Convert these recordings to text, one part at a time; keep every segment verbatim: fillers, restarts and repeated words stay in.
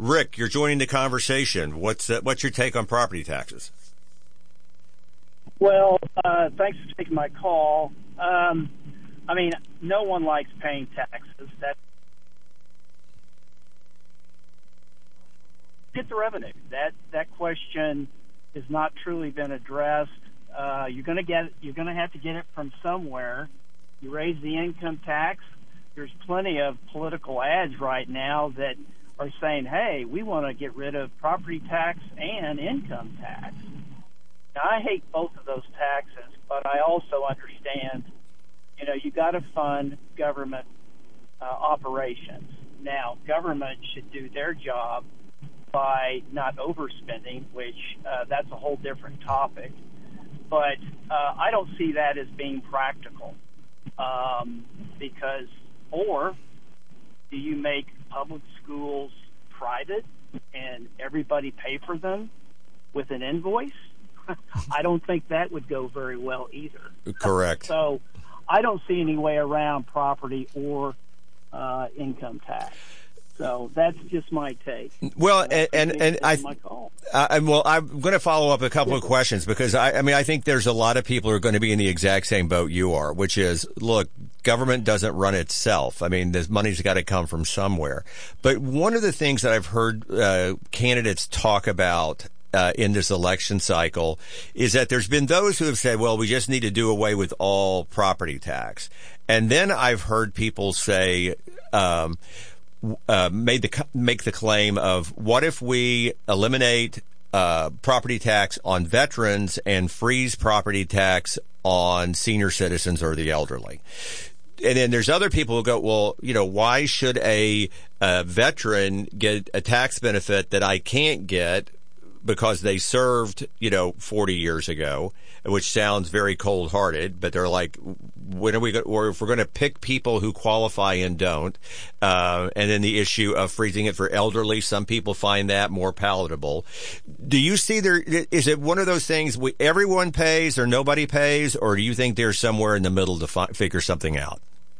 Rick, you're joining the conversation. What's uh, what's your take on property taxes? Well, uh, thanks for taking my call. Um, I mean, no one likes paying taxes. That get the revenue. That that question has not truly been addressed. Uh, you're going to get you're going to have to get it from somewhere. You raise the income tax. There's plenty of political ads right now that are saying, "Hey, we want to get rid of property tax and income tax." Now, I hate both of those taxes, but I also understand, you know, you got to fund government uh, operations. Now, government should do their job by not overspending, which uh, that's a whole different topic. But uh, I don't see that as being practical um, because, or do you make public schools private and everybody pay for them with an invoice? I don't think that would go very well either. Correct. So I don't see any way around property or uh, income tax. So that's just my take. Well, and and, and I, I, well, I'm going to follow up a couple of questions because I, I mean, I think there's a lot of people who are going to be in the exact same boat you are, which is, look, government doesn't run itself. I mean, this money's got to come from somewhere. But one of the things that I've heard uh, candidates talk about Uh, in this election cycle is that there's been those who have said, well, we just need to do away with all property tax. And then I've heard people say, um, uh, made the, make the claim of what if we eliminate, uh, property tax on veterans and freeze property tax on senior citizens or the elderly? And then there's other people who go, well, you know, why should a, a veteran get a tax benefit that I can't get because they served, you know, forty years ago, which sounds very cold-hearted, but they're like, when are we going, or if we're going to pick people who qualify and don't, uh, and then the issue of freezing it for elderly, some people find that more palatable. Do you see there, is it one of those things we, everyone pays or nobody pays, or do you think there's somewhere in the middle to fi- figure something out?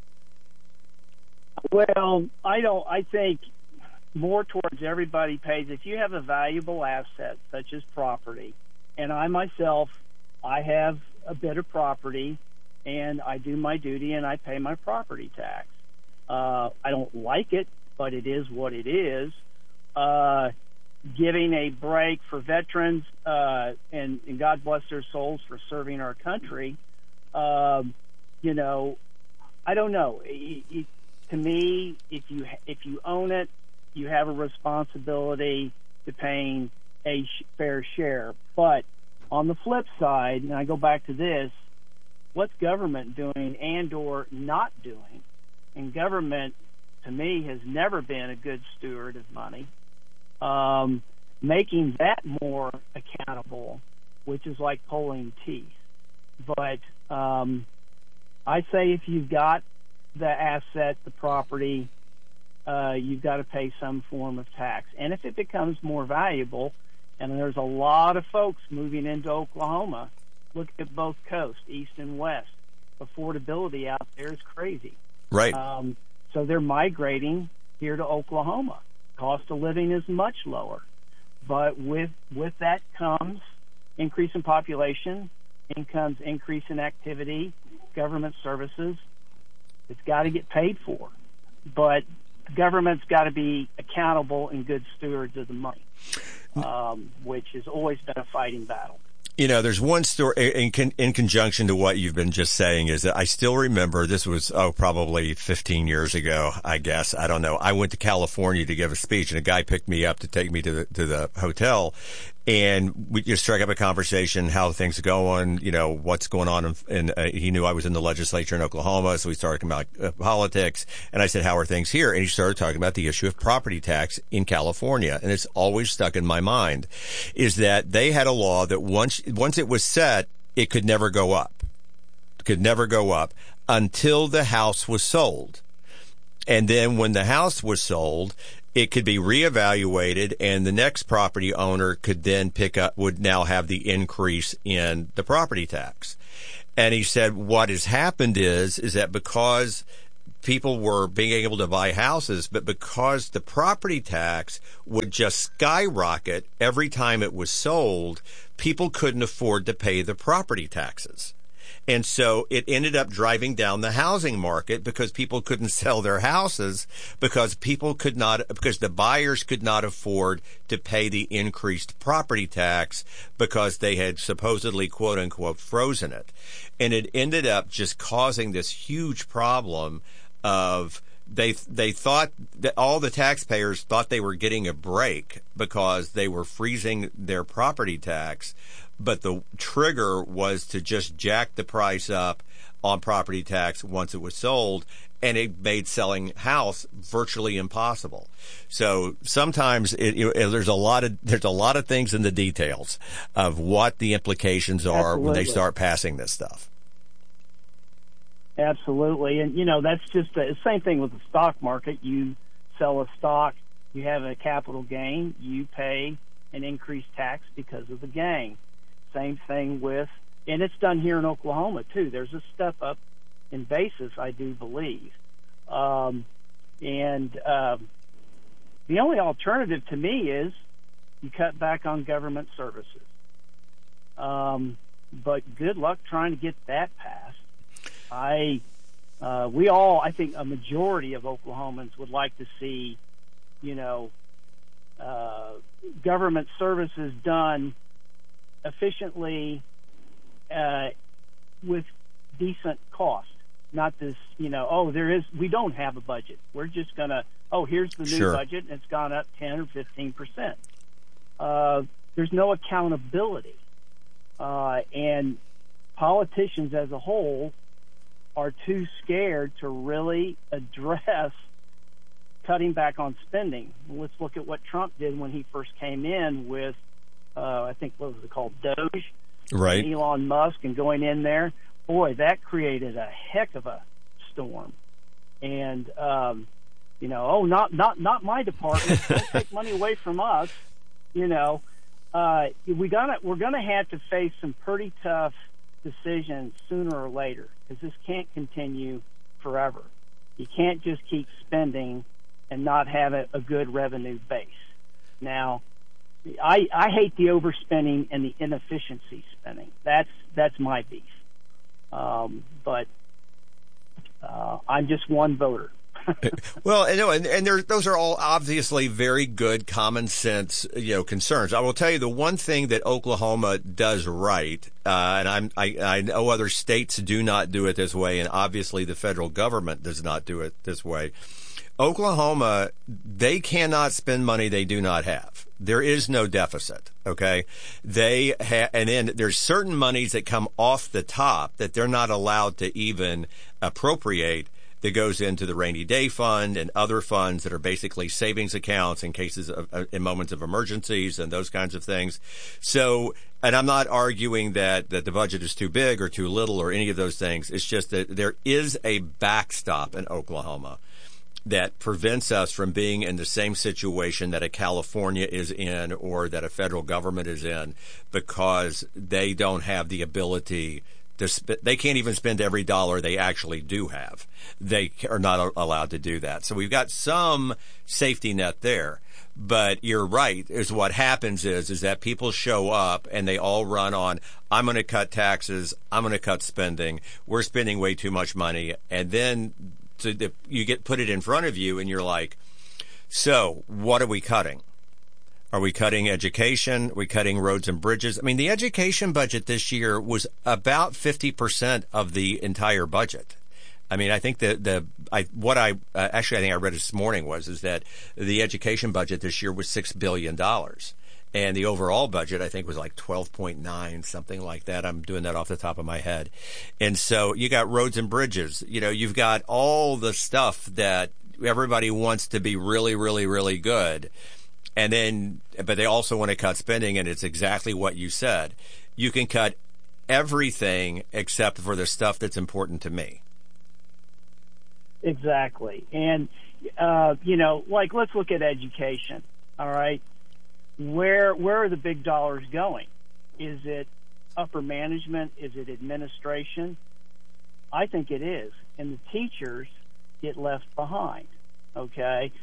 Well, I don't, I think more towards everybody pays. If you have a valuable asset such as property, and I myself, I have a bit of property, and I do my duty and I pay my property tax. Uh, I don't like it, but it is what it is. Uh, giving a break for veterans, uh, and, and God bless their souls for serving our country, um, you know, I don't know. It, it, to me, if you if you own it, you have a responsibility to paying a sh- fair share. But on the flip side, and I go back to this, what's government doing and or not doing? And government, to me, has never been a good steward of money. Um, making that more accountable, which is like pulling teeth. But um, I say if you've got the asset, the property, Uh, you've got to pay some form of tax. And if it becomes more valuable, and there's a lot of folks moving into Oklahoma, look at both coasts, east and west. Affordability out there is crazy. Right. Um, so they're migrating here to Oklahoma. Cost of living is much lower. But with with that comes increase in population, incomes, increase in activity, government services. It's got to get paid for. But government's got to be accountable and good stewards of the money, um, which has always been a fighting battle. You know, there's one story in, con- in conjunction to what you've been just saying is that I still remember this was, oh, probably fifteen years ago, I guess. I don't know. I went to California to give a speech and a guy picked me up to take me to the, to the hotel. And we just struck up a conversation, how things are going, you know, what's going on. And, and uh, he knew I was in the legislature in Oklahoma, so we started talking about uh, politics. And I said, how are things here? And he started talking about the issue of property tax in California. And it's always stuck in my mind, is that they had a law that once once it was set, it could never go up. It could never go up until the house was sold. And then when the house was sold, it could be reevaluated, and the next property owner could then pick up, would now have the increase in the property tax. And he said what has happened is, is that because people were being able to buy houses, but because the property tax would just skyrocket every time it was sold, people couldn't afford to pay the property taxes. And so it ended up driving down the housing market because people couldn't sell their houses because people could not, because the buyers could not afford to pay the increased property tax because they had supposedly, quote unquote, frozen it. And it ended up just causing this huge problem of they they thought that all the taxpayers thought they were getting a break because they were freezing their property tax. But the trigger was to just jack the price up on property tax once it was sold, and it made selling house virtually impossible. So sometimes it, it, there's a lot of there's a lot of things in the details of what the implications are Absolutely. when they start passing this stuff. Absolutely, and you know that's just the same thing with the stock market. You sell a stock, you have a capital gain, you pay an increased tax because of the gain. Same thing with, and it's done here in Oklahoma too. There's a step up in basis, I do believe. Um, and um, the only alternative to me is you cut back on government services. Um, but good luck trying to get that passed. I, uh, we all, I think a majority of Oklahomans would like to see, you know, uh, government services done efficiently, uh, with decent cost. Not this, you know, oh, there is, we don't have a budget. We're just going to, oh, here's the new Sure. budget, and it's gone up ten or fifteen percent. Uh, there's no accountability. Uh, and politicians as a whole are too scared to really address cutting back on spending. Let's look at what Trump did when he first came in with, Uh, I think, what was it called, Doge? Right. And Elon Musk, and going in there. Boy, that created a heck of a storm. And, um, you know, oh, not not not my department. Don't take money away from us. You know, uh, we gotta, we're going to have to face some pretty tough decisions sooner or later, because this can't continue forever. You can't just keep spending and not have a, a good revenue base. Now, I, I hate the overspending and the inefficiency spending. That's that's my beef. Um, but uh, I'm just one voter. Well, and, and, and there, those are all obviously very good common sense, you know, concerns. I will tell you the one thing that Oklahoma does right, uh, and I'm, I, I know other states do not do it this way, and obviously the federal government does not do it this way. Oklahoma, they cannot spend money they do not have. There is no deficit, okay? They ha- and then there's certain monies that come off the top that they're not allowed to even appropriate that goes into the rainy day fund and other funds that are basically savings accounts in cases of, uh, in moments of emergencies and those kinds of things. So, and I'm not arguing that, that the budget is too big or too little or any of those things. It's just that there is a backstop in Oklahoma that prevents us from being in the same situation that a California is in or that a federal government is in, because they don't have the ability to sp- they can't even spend every dollar they actually do have. They are not allowed to do that. So we've got some safety net there. But you're right, is what happens is is that people show up and they all run on, I'm going to cut taxes, I'm going to cut spending, we're spending way too much money, and then so the, you get put it in front of you and you're like, so what are we cutting? Are we cutting education? Are we cutting roads and bridges? I mean, the education budget this year was about fifty percent of the entire budget. I mean, I think the, the, I, what I, uh, actually I think I read this morning was, is that the education budget this year was six billion dollars. And the overall budget, I think, was like twelve point nine, something like that. I'm doing that off the top of my head. And so you got roads and bridges. You know, you've got all the stuff that everybody wants to be really, really, really good. And then, but they also want to cut spending, and it's exactly what you said. You can cut everything except for the stuff that's important to me. Exactly. And, uh, you know, like, let's look at education, all right? Where where are the big dollars going? Is it upper management? Is it administration? I think it is. And the teachers get left behind. Okay,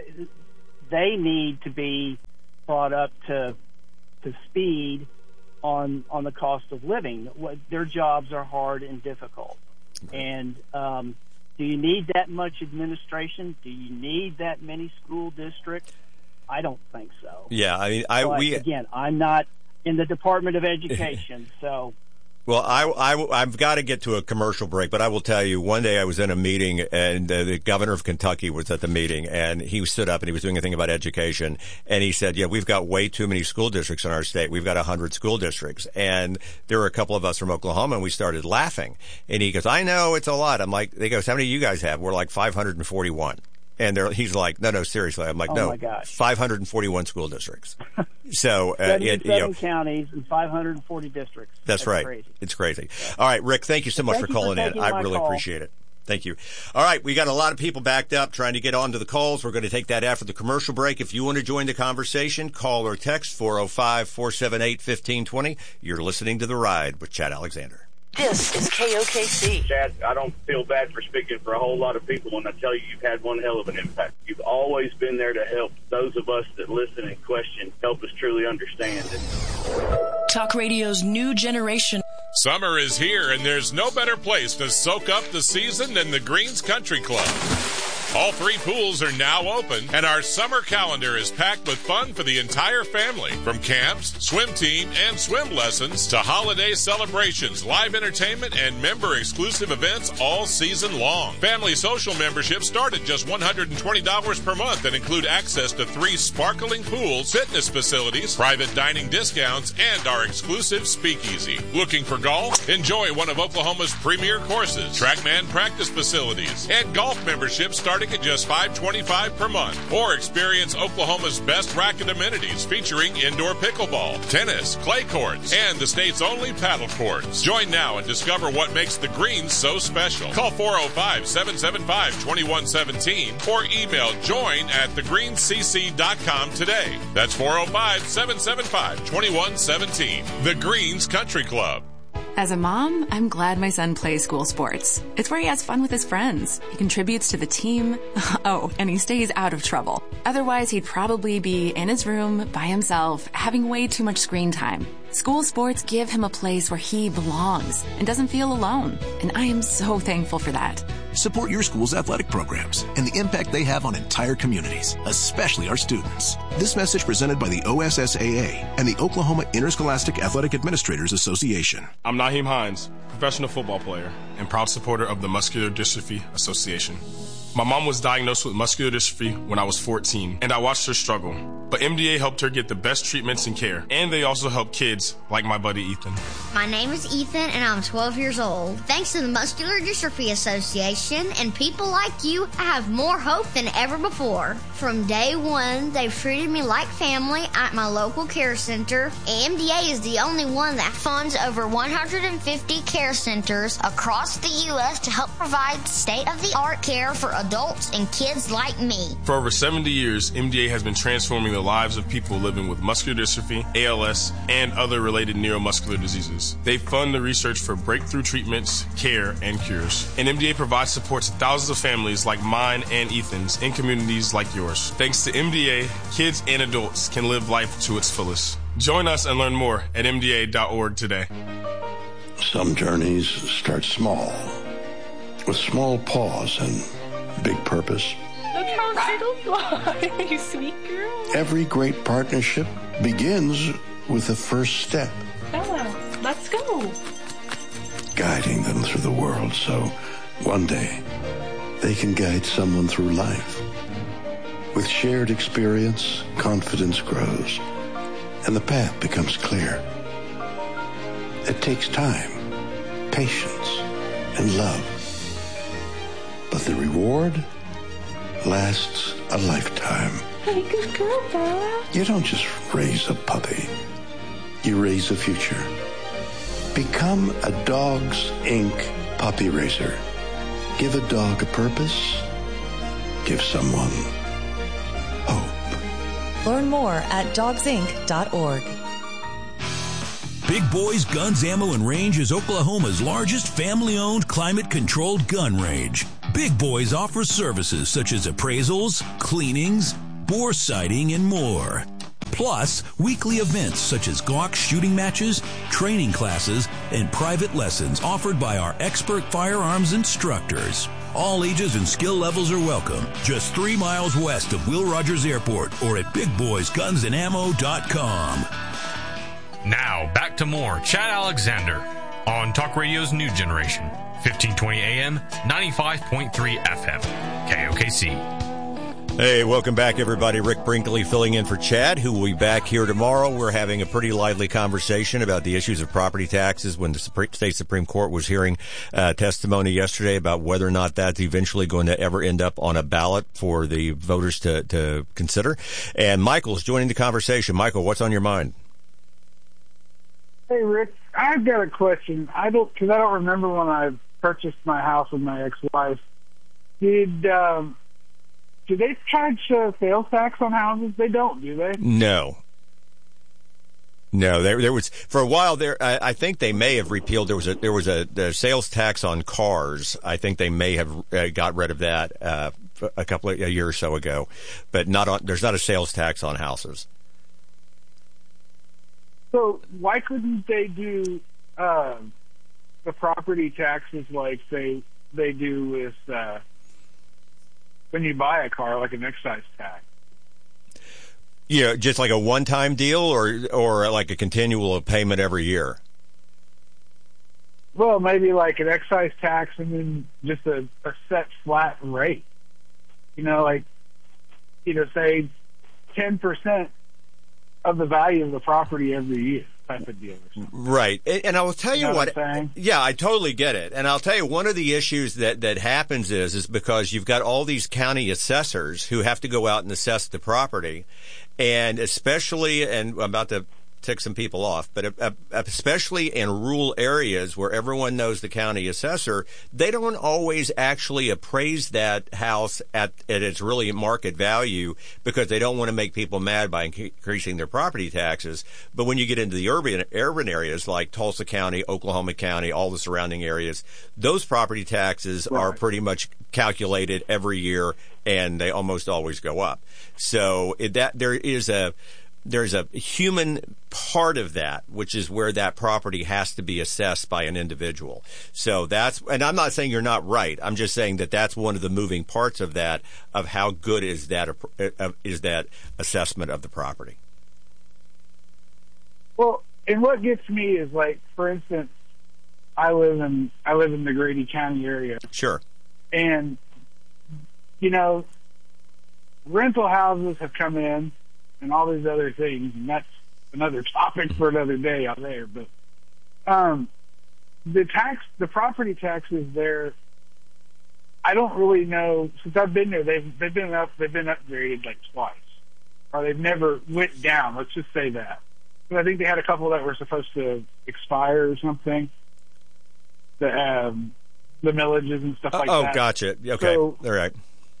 they need to be brought up to to speed on on the cost of living. Their jobs are hard and difficult, and um, do you need that much administration? Do you need that many school districts? I don't think so. Yeah, I mean, I but we again, I'm not in the Department of Education, so. Well, I, I, I've got to get to a commercial break, but I will tell you, one day I was in a meeting, and uh, the governor of Kentucky was at the meeting, and he stood up and he was doing a thing about education, and he said, yeah, we've got way too many school districts in our state. We've got one hundred school districts. And there were a couple of us from Oklahoma, and we started laughing. And he goes, I know, it's a lot. I'm like, they goes, how many do you guys have? We're like five hundred forty-one. And they're, he's like, no, no, seriously. I'm like, oh no, my gosh. five hundred forty-one school districts. So, uh, seventy-seven it, you know, counties and five hundred forty districts. That's, that's right. Crazy. It's crazy. All right, Rick, thank you so much thank for calling for in. I really call. appreciate it. Thank you. All right, we got a lot of people backed up trying to get onto the calls. We're going to take that after the commercial break. If you want to join the conversation, call or text four oh five, four seven eight, one five two zero. You're listening to The Ride with Chad Alexander. This is K O K C. Chad, I don't feel bad for speaking for a whole lot of people when I tell you you've had one hell of an impact. You've always been there to help those of us that listen and question, help us truly understand it. Talk radio's new generation. Summer is here, and there's no better place to soak up the season than the Greens Country Club. All three pools are now open, and our summer calendar is packed with fun for the entire family. From camps, swim team, and swim lessons to holiday celebrations, live entertainment, and member-exclusive events all season long. Family social memberships start at just one hundred twenty dollars per month and include access to three sparkling pools, fitness facilities, private dining discounts, and our exclusive speakeasy. Looking for golf? Enjoy one of Oklahoma's premier courses, TrackMan practice facilities, and golf memberships starting at just five hundred twenty-five dollars per month. Or experience Oklahoma's best racket amenities featuring indoor pickleball, tennis, clay courts, and the state's only paddle courts. Join now and discover what makes the Greens so special. Call four oh five, seven seven five, two one one seven or email join at the greens c c dot com today. That's four oh five, seven seven five, two one one seven. The Greens Country Club. As a mom, I'm glad my son plays school sports. It's where he has fun with his friends. He contributes to the team. Oh, and he stays out of trouble. Otherwise, he'd probably be in his room by himself, having way too much screen time. School sports give him a place where he belongs and doesn't feel alone. And I am so thankful for that. Support your school's athletic programs and the impact they have on entire communities, especially our students. This message presented by the O S S A A and the Oklahoma Interscholastic Athletic Administrators Association. I'm Naheem Hines, professional football player and proud supporter of the Muscular Dystrophy Association. My mom was diagnosed with muscular dystrophy when I was fourteen, and I watched her struggle. But M D A helped her get the best treatments and care, and they also help kids like my buddy Ethan. My name is Ethan, and I'm twelve years old. Thanks to the Muscular Dystrophy Association and people like you, I have more hope than ever before. From day one, they've treated me like family at my local care center. M D A is the only one that funds over one hundred fifty care centers across the U S to help provide state-of-the-art care for adults and kids like me. For over seventy years, M D A has been transforming the lives of people living with muscular dystrophy, A L S, and other related neuromuscular diseases. They fund the research for breakthrough treatments, care, and cures. And M D A provides support to thousands of families like mine and Ethan's in communities like yours. Thanks to M D A, kids and adults can live life to its fullest. Join us and learn more at M D A dot org today. Some journeys start small, with small pause and big purpose. Look how little you are, you sweet girl. Every great partnership begins with the first step. Bella, let's go. Guiding them through the world so one day they can guide someone through life. With shared experience, confidence grows, and the path becomes clear. It takes time, patience, and love. But the reward lasts a lifetime. Hey, good girl, Bella. You don't just raise a puppy. You raise a future. Become a Dogs Incorporated puppy raiser. Give a dog a purpose. Give someone hope. Learn more at dogs inc dot org. Big Boys Guns, Ammo, and Range is Oklahoma's largest family-owned, climate-controlled gun range. Big Boys offers services such as appraisals, cleanings, bore sighting, and more. Plus, weekly events such as Glock shooting matches, training classes, and private lessons offered by our expert firearms instructors. All ages and skill levels are welcome. Just three miles west of Will Rogers Airport or at big boys guns and ammo dot com. Now, back to more Chad Alexander on Talk Radio's New Generation, fifteen twenty A M, ninety-five point three F M, K O K C. Hey, welcome back, everybody. Rick Brinkley filling in for Chad, who will be back here tomorrow. We're having a pretty lively conversation about the issues of property taxes when the Supreme, State Supreme Court was hearing uh, testimony yesterday about whether or not that's eventually going to ever end up on a ballot for the voters to, to consider. And Michael's joining the conversation. Michael, what's on your mind? Hey, Rick, I've got a question. I don't, because I don't remember when I purchased my house with my ex-wife. Did... Um, Do they charge uh, sales tax on houses? They don't, do they? No. No, there there was for a while there. I, I think they may have repealed. There was a there was a, a sales tax on cars. I think they may have uh, got rid of that uh, a couple of a year or so ago, but not on. There's not a sales tax on houses. So why couldn't they do uh, the property taxes like they they do with? Uh, when you buy a car, like an excise tax? Yeah, just like a one-time deal or or like a continual payment every year? Well, maybe like an excise tax and then just a, a set flat rate. You know, like, you know, say ten percent of the value of the property every year type of deal. Right. And, and I will tell you, you know what, what yeah, I totally get it. And I'll tell you, one of the issues that, that happens is, is because you've got all these county assessors who have to go out and assess the property. And especially, and I'm about to tick some people off, but especially in rural areas where everyone knows the county assessor, they don't always actually appraise that house at, at its really market value because they don't want to make people mad by increasing their property taxes. But when you get into the urban urban areas like Tulsa County, Oklahoma County, all the surrounding areas, those property taxes right. are pretty much calculated every year, and they almost always go up. So it, that there is a There's a human part of that, which is where that property has to be assessed by an individual. So that's, and I'm not saying you're not right. I'm just saying that that's one of the moving parts of that, of how good is that, uh, is that assessment of the property. Well, and what gets me is like, for instance, I live in, I live in the Grady County area. Sure. And, you know, rental houses have come in, and all these other things, and that's another topic for another day out there. But um, the tax, the property taxes there, I don't really know. Since I've been there, they've they've been up, they've been upgraded like twice, or they've never went down. Let's just say that. But I think they had a couple that were supposed to expire or something. The um, the millages and stuff like oh, that. Oh, gotcha. Okay, so, all right.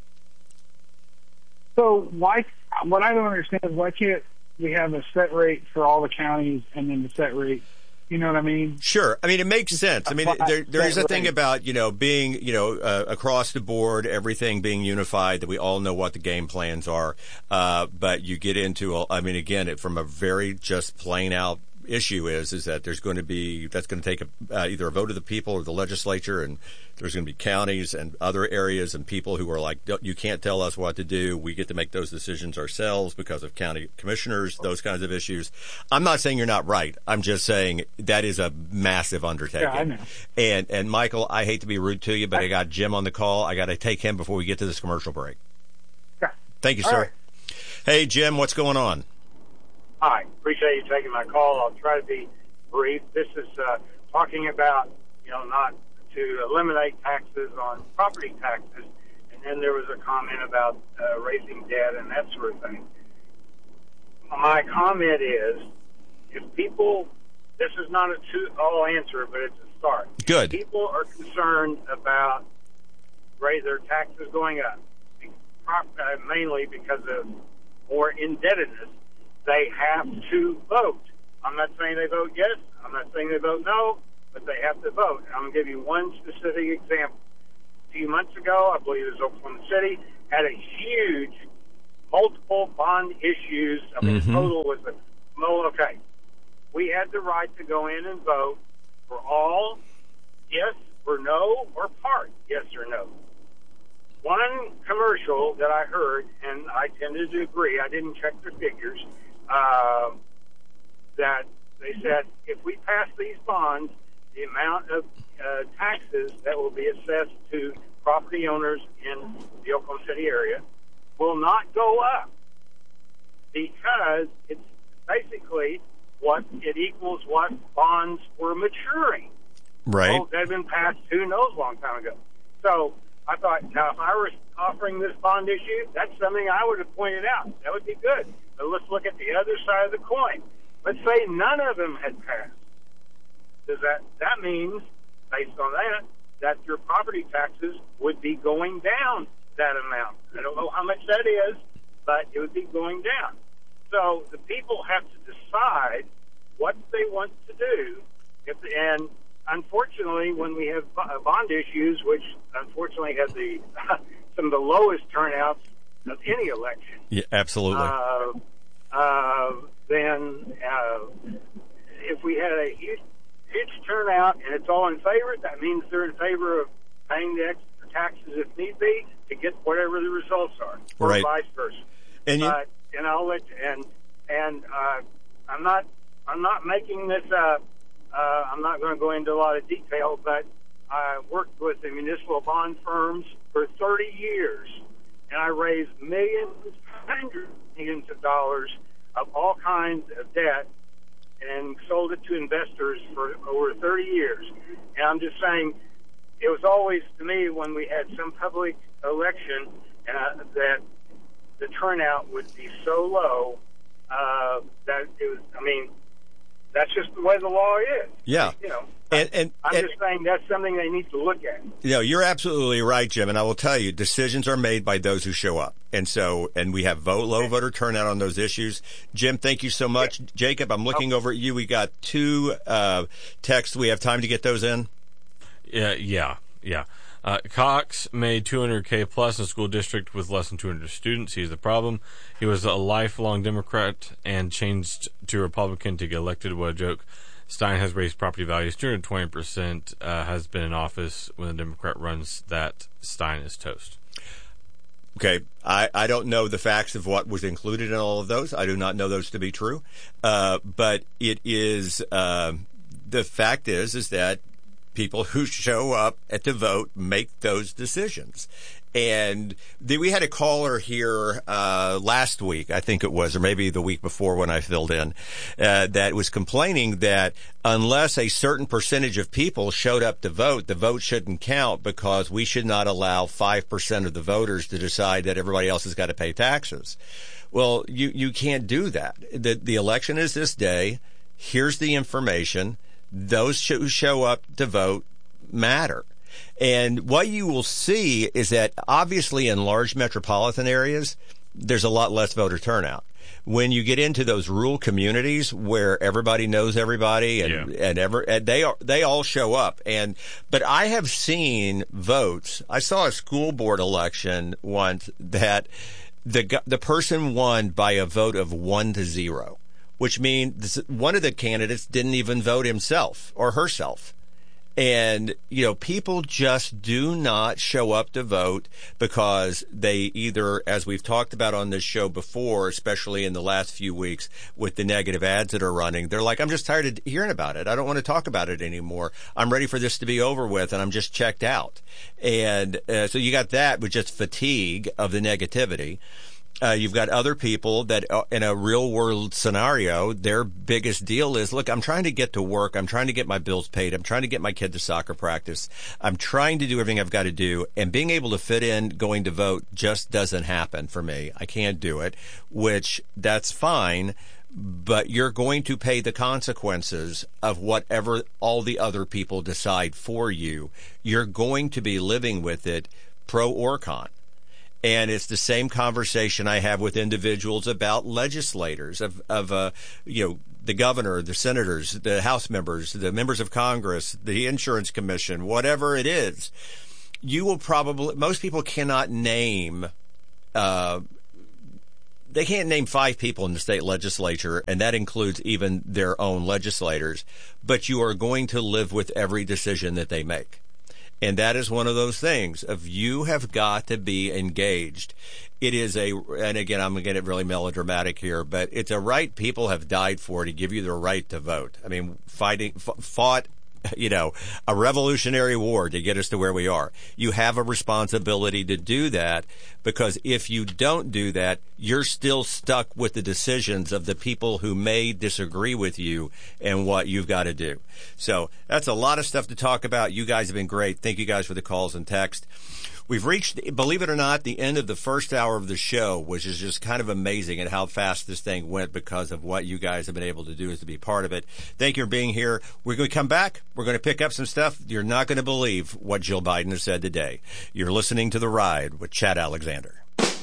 So why? What I don't understand is why can't we have a set rate for all the counties and then the set rate? You know what I mean? Sure. I mean, it makes sense. I mean, there there is a thing about, you know, being, you know, uh, across the board, everything being unified, that we all know what the game plans are. Uh, but you get into, a, I mean, again, it from a very just plain out issue is is that there's going to be, that's going to take a, uh, either a vote of the people or the legislature, and there's going to be counties and other areas and people who are like, you can't tell us what to do. We get to make those decisions ourselves because of county commissioners, those kinds of issues. I'm not saying you're not right. I'm just saying that is a massive undertaking. Yeah, I know. And, and Michael, I hate to be rude to you, but I, I got Jim on the call. I got to take him before we get to this commercial break. Okay. Thank you, All sir. right. Hey, Jim, what's going on? Hi, appreciate you taking my call. I'll try to be brief. This is uh, talking about, you know, not to eliminate taxes on property taxes, and then there was a comment about uh, raising debt and that sort of thing. My comment is, if people, this is not a two-all answer, but it's a start. Good. If people are concerned about raise their taxes going up, mainly because of more indebtedness, they have to vote. I'm not saying they vote yes. I'm not saying they vote no, but they have to vote. I'm going to give you one specific example. few months ago, I believe it was Oklahoma City, had a huge multiple bond issues. I mean, Mm-hmm. the total was a, well, okay. We had the right to go in and vote for all, yes or no, or part, yes or no. One commercial that I heard, and I tended to agree, I didn't check the figures, uh, that they said if we pass these bonds, the amount of uh, taxes that will be assessed to property owners in the Oklahoma City area will not go up, because it's basically what it equals what bonds were maturing. Right. Oh, they've been passed who knows a long time ago. So I thought, now if I were offering this bond issue, that's something I would have pointed out. That would be good. But let's look at the other side of the coin. Let's say none of them had passed. Does that that means, based on that, that your property taxes would be going down that amount. I don't know how much that is, but it would be going down. So the people have to decide what they want to do. If and unfortunately, when we have bond issues, which unfortunately have the some of the lowest turnouts of any election, Yeah, absolutely. uh, uh, then uh, if we had a huge, huge turnout and it's all in favor, that means they're in favor of paying the extra taxes if need be to get whatever the results are, or Right. vice versa. And you- But and I'll let and and uh, I'm not I'm not making this. Uh, uh, I'm not going to go into a lot of detail, but I worked with the municipal bond firms for thirty years, and I raised millions, hundreds of millions of dollars of all kinds of debt and sold it to investors for over thirty years. And I'm just saying, it was always, to me, when we had some public election, uh, that the turnout would be so low uh, that it was, I mean, that's just the way the law is. Yeah. You know, And, and, I'm and just saying that's something they need to look at. you know, you're absolutely right, Jim. And I will tell you, decisions are made by those who show up. And so, and we have vote, low voter turnout on those issues. Jim, thank you so much. Yeah. Jacob, I'm looking over at you. We got two uh, texts. We have time to get those in? Yeah, yeah, yeah. Uh, Cox made two hundred K plus in a school district with less than two hundred students. He's the problem. He was a lifelong Democrat and changed to Republican to get elected. What a joke. Stein has raised property values two hundred twenty percent, uh, has been in office. When a Democrat runs that, Stein is toast. Okay, I, I don't know the facts of what was included in all of those. I do not know those to be true. Uh, but it is, uh, the fact is, is that people who show up at the vote make those decisions. And the, we had a caller here uh, last week, I think it was, or maybe the week before when I filled in, uh, that was complaining that unless a certain percentage of people showed up to vote, the vote shouldn't count because we should not allow five percent of the voters to decide that everybody else has got to pay taxes. Well, you, you can't do that. The, the election is this day. Here's the information. Those who show up to vote matter. And what you will see is that obviously in large metropolitan areas, there's a lot less voter turnout. When you get into those rural communities where everybody knows everybody and, yeah. and ever, and they are, they all show up. And, but I have seen votes. I saw a school board election once that the, the person won by a vote of one to zero, which means one of the candidates didn't even vote himself or herself. And, you know, people just do not show up to vote because they either, as we've talked about on this show before, especially in the last few weeks with the negative ads that are running, they're like, I'm just tired of hearing about it. I don't want to talk about it anymore. I'm ready for this to be over with, and I'm just checked out. And uh, so you got that with just fatigue of the negativity. Uh, you've got other people that uh, in a real world scenario, their biggest deal is, look, I'm trying to get to work. I'm trying to get my bills paid. I'm trying to get my kid to soccer practice. I'm trying to do everything I've got to do. And being able to fit in going to vote just doesn't happen for me. I can't do it, which that's fine. But you're going to pay the consequences of whatever all the other people decide for you. You're going to be living with it, pro or con. And it's the same conversation I have with individuals about legislators, of, of uh, you know, the governor, the senators, the House members, the members of Congress, the insurance commission, whatever it is. you will probably, most people cannot name, uh, they can't name five people in the state legislature, and that includes even their own legislators, but you are going to live with every decision that they make. And that is one of those things of you have got to be engaged. It is a, and again, I'm going to get really melodramatic here, but it's a right people have died for to give you the right to vote. I mean, fighting, f- fought, you know, a revolutionary war to get us to where we are. You have a responsibility to do that, because if you don't do that, you're still stuck with the decisions of the people who may disagree with you and what you've got to do. So that's a lot of stuff to talk about. You guys have been great. Thank you guys for the calls and text. We've reached, believe it or not, the end of the first hour of the show, which is just kind of amazing at how fast this thing went because of what you guys have been able to do is to be part of it. Thank you for being here. We're going to come back. We're going to pick up some stuff. You're not going to believe what Jill Biden has said today. You're listening to The Ride with Chad Alexander.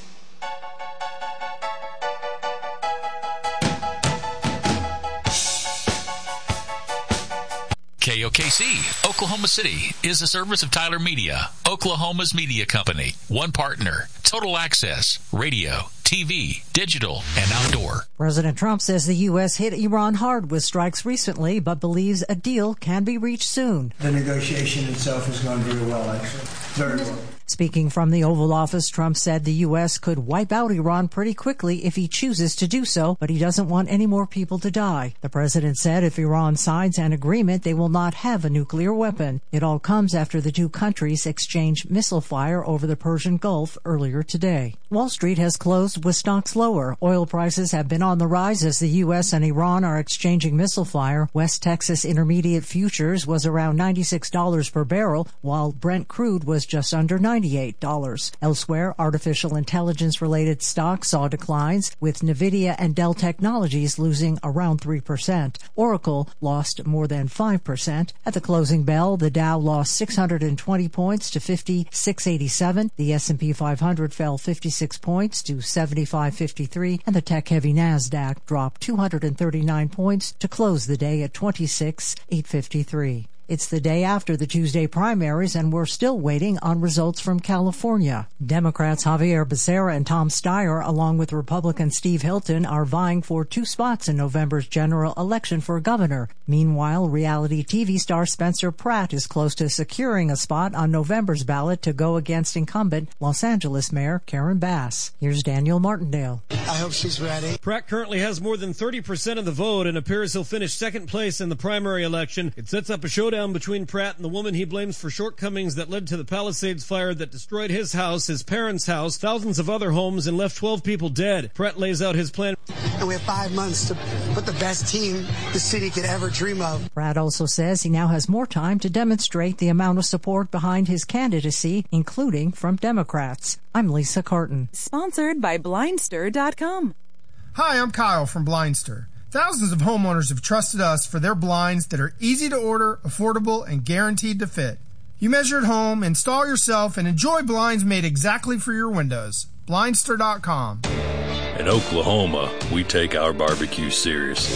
K O K C, Oklahoma City, is a service of Tyler Media, Oklahoma's media company. One partner, total access, radio, T V, digital, and outdoor. President Trump says the U S hit Iran hard with strikes recently, but believes a deal can be reached soon. The negotiation itself has gone very well, actually. Very well. Speaking from the Oval Office, Trump said the U S could wipe out Iran pretty quickly if he chooses to do so, but he doesn't want any more people to die. The president said if Iran signs an agreement, they will not have a nuclear weapon. It all comes after the two countries exchanged missile fire over the Persian Gulf earlier today. Wall Street has closed with stocks lower. Oil prices have been on the rise as the U S and Iran are exchanging missile fire. West Texas Intermediate futures was around ninety-six dollars per barrel, while Brent crude was just under ninety-eight dollars. Elsewhere, artificial intelligence-related stocks saw declines, with NVIDIA and Dell Technologies losing around three percent. Oracle lost more than five percent. At the closing bell, the Dow lost six hundred twenty points to fifty-six eighty-seven. The S and P five hundred fell fifty-six points to seventy-five fifty-three, and the tech-heavy NASDAQ dropped two hundred thirty-nine points to close the day at twenty-six eight fifty-three. It's the day after the Tuesday primaries, and we're still waiting on results from California. Democrats Javier Becerra and Tom Steyer, along with Republican Steve Hilton, are vying for two spots in November's general election for governor. Meanwhile, reality T V star Spencer Pratt is close to securing a spot on November's ballot to go against incumbent Los Angeles Mayor Karen Bass. Here's Daniel Martindale. I hope she's ready. Pratt currently has more than thirty percent of the vote and appears he'll finish second place in the primary election. It sets up a showdown between Pratt and the woman he blames for shortcomings that led to the Palisades fire that destroyed his house, his parents' house, thousands of other homes, and left twelve people dead. Pratt lays out his plan. And we have five months to put the best team the city could ever dream of. Pratt also says he now has more time to demonstrate the amount of support behind his candidacy, including from Democrats. I'm Lisa Carton. Sponsored by Blindster dot com. Hi, I'm Kyle from Blindster. Thousands of homeowners have trusted us for their blinds that are easy to order, affordable, and guaranteed to fit. You measure at home, install yourself, and enjoy blinds made exactly for your windows. Blindster dot com. In Oklahoma, we take our barbecue seriously.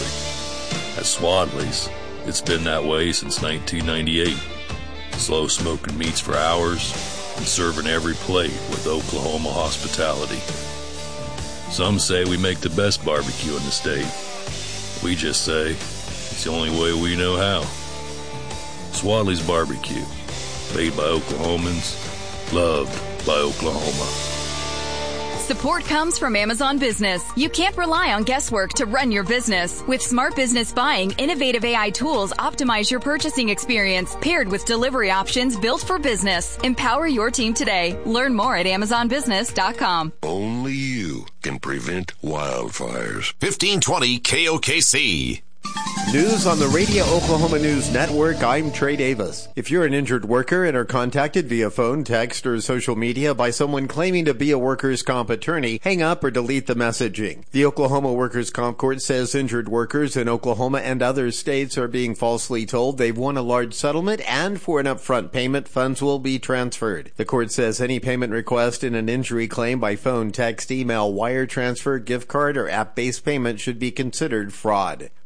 At Swadley's, it's been that way since nineteen ninety-eight. Slow smoking meats for hours and serving every plate with Oklahoma hospitality. Some say we make the best barbecue in the state. We just say it's the only way we know how. Swadley's Barbecue, made by Oklahomans, loved by Oklahoma. Support comes from Amazon Business. You can't rely on guesswork to run your business. With Smart Business Buying, innovative A I tools optimize your purchasing experience, paired with delivery options built for business. Empower your team today. Learn more at Amazon Business dot com. Only you can prevent wildfires. fifteen twenty K O K C. News on the Radio Oklahoma News Network. I'm Trey Davis. If you're an injured worker and are contacted via phone, text, or social media by someone claiming to be a workers' comp attorney, hang up or delete the messaging. The Oklahoma Workers' Comp Court says injured workers in Oklahoma and other states are being falsely told they've won a large settlement, and for an upfront payment, funds will be transferred. The court says any payment request in an injury claim by phone, text, email, wire transfer, gift card, or app-based payment should be considered fraud.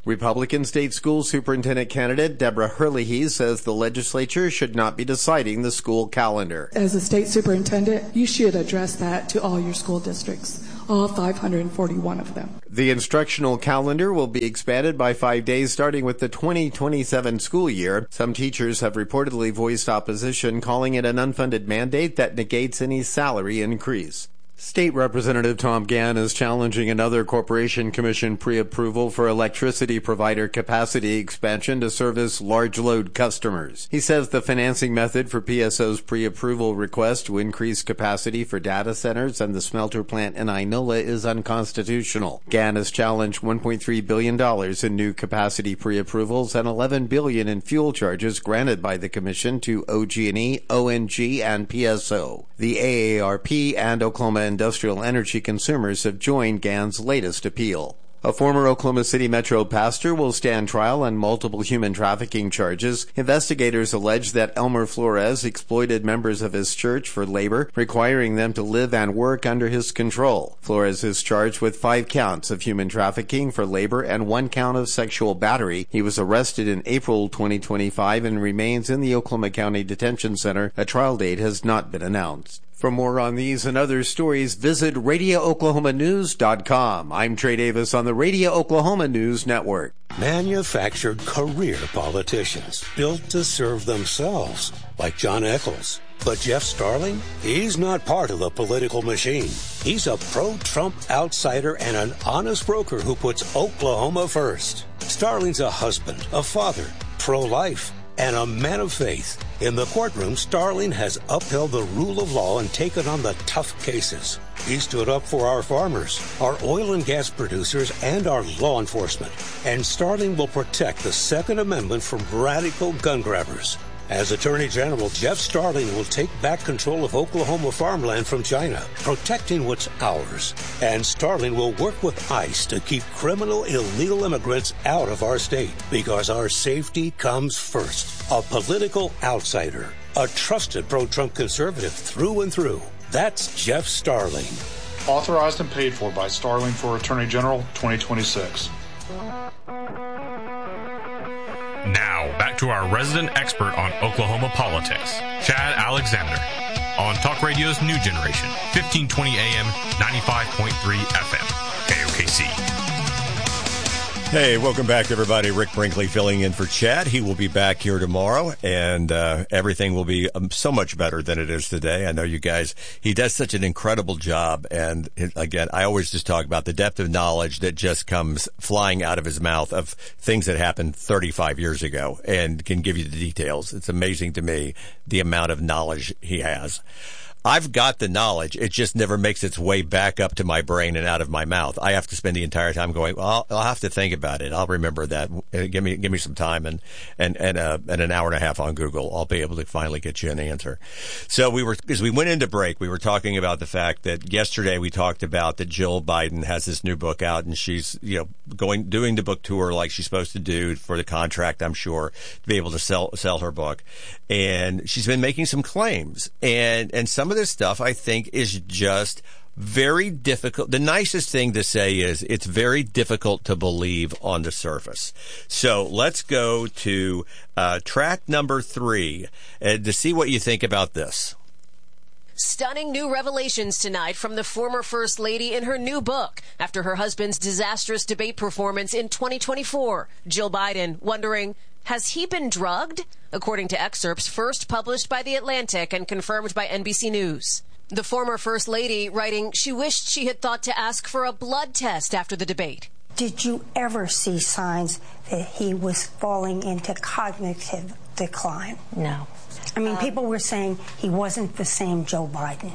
Republican state school superintendent candidate Deborah Hurley says the legislature should not be deciding the school calendar. As a state superintendent, you should address that to all your school districts, all five hundred forty-one of them. The instructional calendar will be expanded by five days starting with the twenty twenty-seven school year. Some teachers have reportedly voiced opposition, calling it an unfunded mandate that negates any salary increase. State Representative Tom Gann is challenging another Corporation Commission pre-approval for electricity provider capacity expansion to service large load customers. He says the financing method for P S O's pre-approval request to increase capacity for data centers and the smelter plant in Ainola is unconstitutional. Gann has challenged one point three billion dollars in new capacity pre-approvals and eleven billion dollars in fuel charges granted by the Commission to O G and E, O N G, and P S O. The A A R P and Oklahoma Industrial Energy Consumers have joined Gann's latest appeal. A former Oklahoma City Metro pastor will stand trial on multiple human trafficking charges. Investigators allege that Elmer Flores exploited members of his church for labor, requiring them to live and work under his control. Flores is charged with five counts of human trafficking for labor and one count of sexual battery. He was arrested in April twenty twenty-five and remains in the Oklahoma County Detention Center. A trial date has not been announced. For more on these and other stories, visit radio oklahoma news dot com. I'm Trey Davis on the Radio Oklahoma News Network. Manufactured career politicians built to serve themselves, like John Eccles. But Jeff Starling, he's not part of the political machine. He's a pro-Trump outsider and an honest broker who puts Oklahoma first. Starling's a husband, a father, pro-life, and a man of faith. In the courtroom, Starling has upheld the rule of law and taken on the tough cases. He stood up for our farmers, our oil and gas producers, and our law enforcement. And Starling will protect the Second Amendment from radical gun grabbers. As Attorney General, Jeff Starling will take back control of Oklahoma farmland from China, protecting what's ours. And Starling will work with ICE to keep criminal illegal immigrants out of our state, because our safety comes first. A political outsider, a trusted pro-Trump conservative through and through. That's Jeff Starling. Authorized and paid for by Starling for Attorney General twenty twenty-six. Now, back to our resident expert on Oklahoma politics, Chad Alexander, on Talk Radio's New Generation, fifteen twenty A M, ninety-five point three F M, K O K C. Hey, welcome back, everybody. Rick Brinkley filling in for Chad. He will be back here tomorrow, and uh, everything will be um, so much better than it is today. I know you guys, he does such an incredible job, and again, I always just talk about the depth of knowledge that just comes flying out of his mouth of things that happened thirty-five years ago and can give you the details. It's amazing to me the amount of knowledge he has. I've got the knowledge. It just never makes its way back up to my brain and out of my mouth. I have to spend the entire time going, well, I'll, I'll have to think about it. I'll remember that. Give me, give me some time and, and, and, uh, and an hour and a half on Google. I'll be able to finally get you an answer. So we were, as we went into break, we were talking about the fact that yesterday we talked about that Jill Biden has this new book out and she's, you know, going, doing the book tour like she's supposed to do for the contract, I'm sure, to be able to sell, sell her book. And she's been making some claims and, and some of this stuff I think is just very difficult. The nicest thing to say is it's very difficult to believe on the surface. So let's go to uh, track number three uh, to see what you think about this. Stunning new revelations tonight from the former First Lady in her new book after her husband's disastrous debate performance in twenty twenty-four. Jill Biden wondering, has he been drugged? According to excerpts first published by The Atlantic and confirmed by N B C News. The former First Lady writing she wished she had thought to ask for a blood test after the debate. Did you ever see signs that he was falling into cognitive decline? No. I mean, uh, people were saying he wasn't the same Joe Biden.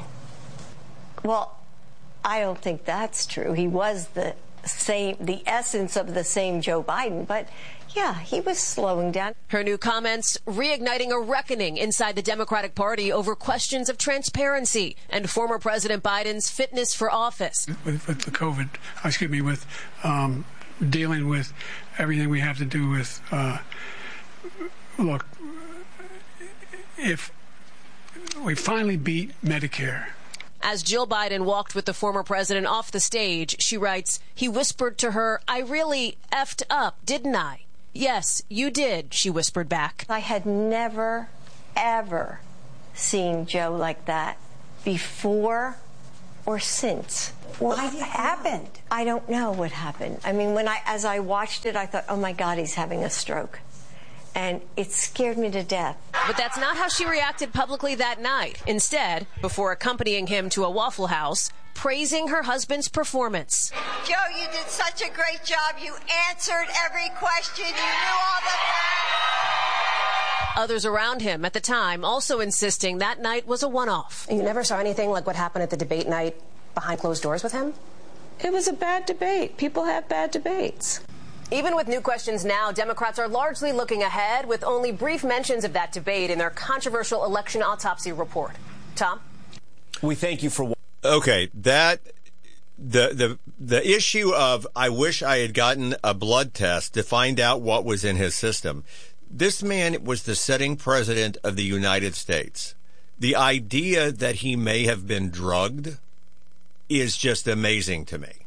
Well, I don't think that's true. He was the same, the essence of the same Joe Biden, but yeah, he was slowing down. Her new comments reigniting a reckoning inside the Democratic Party over questions of transparency and former President Biden's fitness for office. With, with the COVID, excuse me, with um, dealing with everything we have to do with, uh, look, if we finally beat Medicare, As Jill Biden walked with the former president off the stage, she writes, he whispered to her, I really effed up, didn't I? Yes, you did, she whispered back. I had never, ever seen Joe like that before or since. What happened? I don't know what happened. I mean, when I, as I watched it, I thought, oh my God, he's having a stroke. And it scared me to death. But that's not how she reacted publicly that night. Instead, before accompanying him to a Waffle House, praising her husband's performance. Joe, you did such a great job. You answered every question. You knew all the facts. Others around him at the time also insisting that night was a one-off. You never saw anything like what happened at the debate night behind closed doors with him? It was a bad debate. People have bad debates. Even with new questions now, Democrats are largely looking ahead with only brief mentions of that debate in their controversial election autopsy report. Tom? We thank you for... Okay, that... The, the, the issue of I wish I had gotten a blood test to find out what was in his system. This man was the sitting president of the United States. The idea that he may have been drugged is just amazing to me.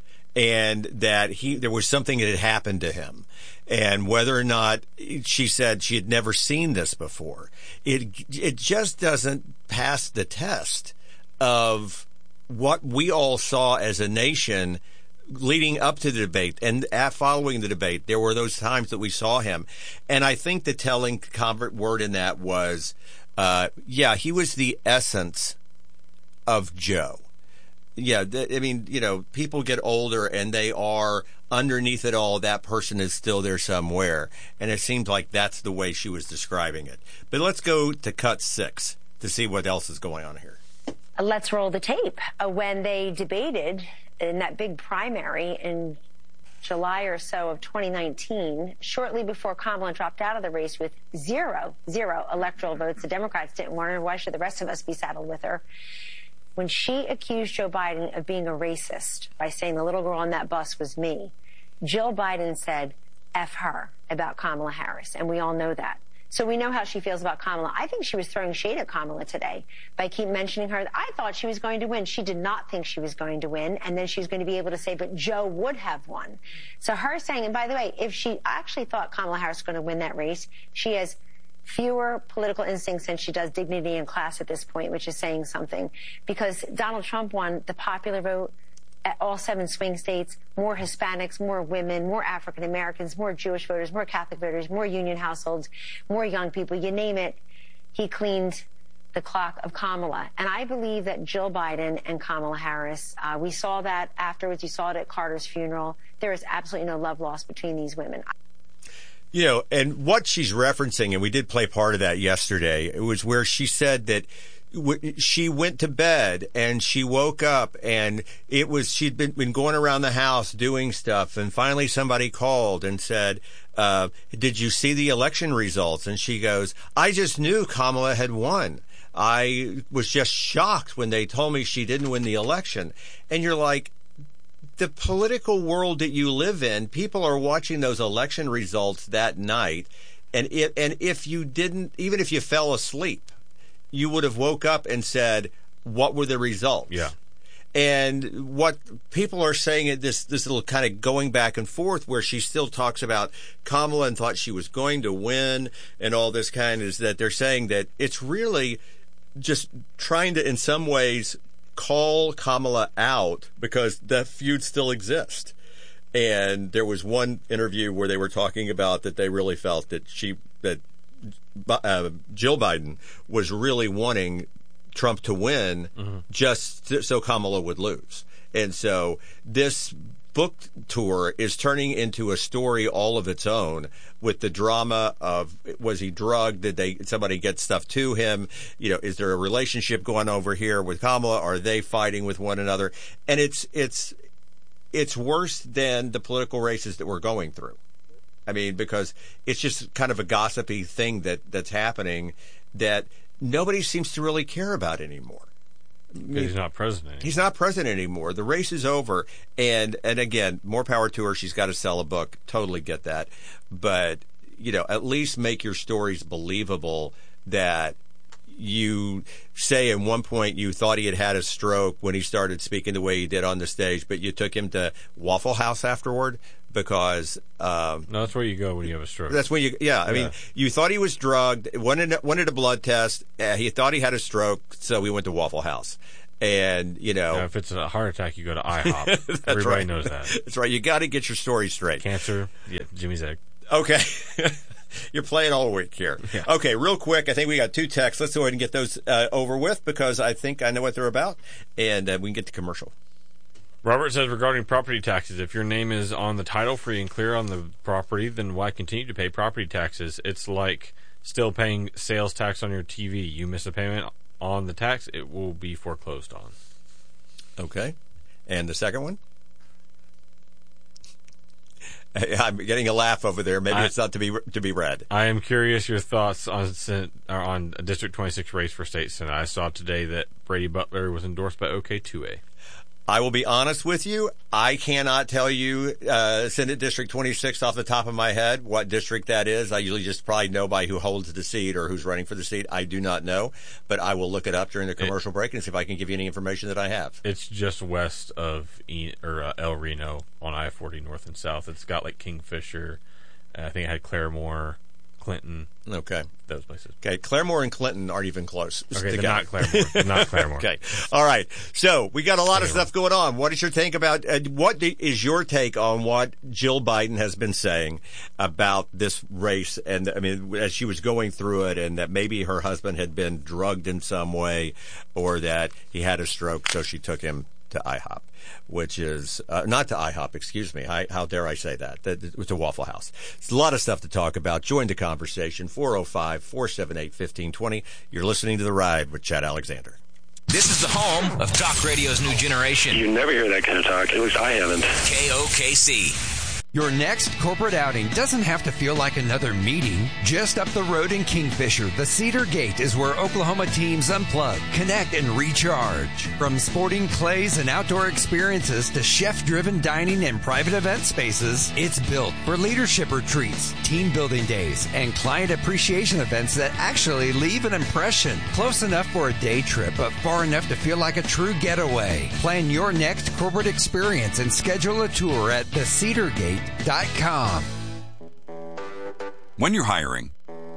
And that he there was something that had happened to him. And whether or not she said she had never seen this before, it it just doesn't pass the test of what we all saw as a nation leading up to the debate and following the debate. There were those times that we saw him. And I think the telling convert word in that was, uh, yeah, he was the essence of Joe. Yeah, I mean, you know, people get older and they are underneath it all. That person is still there somewhere. And it seemed like that's the way she was describing it. But let's go to cut six to see what else is going on here. Let's roll the tape. Uh, when they debated in that big primary in July or so of twenty nineteen, shortly before Kamala dropped out of the race with zero, zero electoral votes, the Democrats didn't want her. Why should the rest of us be saddled with her? When she accused Joe Biden of being a racist by saying the little girl on that bus was me, Jill Biden said, F her about Kamala Harris. And we all know that. So we know how she feels about Kamala. I think she was throwing shade at Kamala today by keep mentioning her. I thought she was going to win. She did not think she was going to win. And then she's going to be able to say, but Joe would have won. So her saying, and by the way, if she actually thought Kamala Harris was going to win that race, she has fewer political instincts than she does dignity and class at this point, which is saying something. Because Donald Trump won the popular vote at all seven swing states, more Hispanics, more women, more African Americans, more Jewish voters, more Catholic voters, more union households, more young people, you name it. He cleaned the clock of Kamala. And I believe that Jill Biden and Kamala Harris, uh, we saw that afterwards. You saw it at Carter's funeral. There is absolutely no love lost between these women. You know, and what she's referencing, and we did play part of that yesterday, it was where she said that she went to bed and she woke up and it was, she'd been, been going around the house doing stuff. And finally somebody called and said, uh, did you see the election results? And she goes, I just knew Kamala had won. I was just shocked when they told me she didn't win the election. And you're like, the political world that you live in, people are watching those election results that night. And if, and if you didn't, even if you fell asleep, you would have woke up and said, what were the results? Yeah. And what people are saying, this this little kind of going back and forth where she still talks about Kamala and thought she was going to win and all this kind, is that they're saying that it's really just trying to, in some ways, call Kamala out because the feud still exists. And there was one interview where they were talking about that they really felt that she, that uh, Jill Biden was really wanting Trump to win, mm-hmm. just so Kamala would lose. And so this book tour is turning into a story all of its own with the drama of, was he drugged? Did they, somebody get stuff to him? You know, is there a relationship going over here with Kamala? Are they fighting with one another? And it's, it's, it's worse than the political races that we're going through. I mean, because it's just kind of a gossipy thing that, that's happening that nobody seems to really care about anymore. Because he's not president anymore. He's not president anymore. The race is over. And, and again, more power to her. She's got to sell a book. Totally get that. But, you know, at least make your stories believable that you say at one point you thought he had had a stroke when he started speaking the way he did on the stage, but you took him to Waffle House afterward because um, no, that's where you go when you have a stroke. That's when you, yeah. I yeah. mean, you thought he was drugged, wanted wanted a blood test. Uh, he thought he had a stroke, so we went to Waffle House. And, you know. Yeah, if it's a heart attack, you go to IHOP. Everybody right. knows that. That's right. You got to get your story straight. Cancer, yeah, Jimmy's egg. Okay. You're playing all week here. Yeah. Okay, real quick. I think we got two texts. Let's go ahead and get those uh, over with because I think I know what they're about. And uh, we can get to commercial. Robert says regarding property taxes, if your name is on the title free and clear on the property, then why continue to pay property taxes? It's like still paying sales tax on your T V. You miss a payment on the tax, it will be foreclosed on. Okay. And the second one? I'm getting a laugh over there. Maybe I, it's not to be to be read. I am curious your thoughts on on District twenty-six race for state senate. I saw today that Brady Butler was endorsed by O K two A. I will be honest with you. I cannot tell you uh, Senate District twenty-six off the top of my head what district that is. I usually just probably know by who holds the seat or who's running for the seat. I do not know, but I will look it up during the commercial it, break and see if I can give you any information that I have. It's just west of e- or uh, El Reno on I forty north and south. It's got like Kingfisher. Uh, I think it had Claremore, Clinton. Okay. Those places. Okay. Claremore and Clinton aren't even close. Okay, they're not Claremore. They're not Claremore. Okay. All right. So we got a lot anyway. of stuff going on. What is your take about, uh, what is your take on what Jill Biden has been saying about this race? And I mean, as she was going through it and that maybe her husband had been drugged in some way or that he had a stroke, so she took him to IHOP, which is uh, not to IHOP, excuse me. I, how dare I say that? That it was a Waffle House. It's a lot of stuff to talk about. Join the conversation. four oh five, four seven eight, one five two zero. You're listening to The Ride with Chad Alexander. This is the home of Talk Radio's new generation. You never hear that kind of talk. At least I haven't. K O K C. Your next corporate outing doesn't have to feel like another meeting. Just up the road in Kingfisher, the Cedar Gate is where Oklahoma teams unplug, connect, and recharge. From sporting clays and outdoor experiences to chef-driven dining and private event spaces, it's built for leadership retreats, team building days, and client appreciation events that actually leave an impression. Close enough for a day trip, but far enough to feel like a true getaway. Plan your next corporate experience and schedule a tour at the cedar gate dot com. When you're hiring,